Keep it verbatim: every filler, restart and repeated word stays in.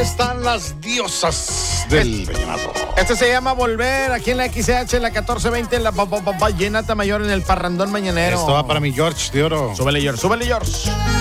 Están las diosas del vallenato. Este se llama Volver, aquí en la X H, en la catorce veinte, en la Vallenata Mayor, en el Parrandón Mañanero. Esto va para mi George de Oro. Súbele, George, súbele, George.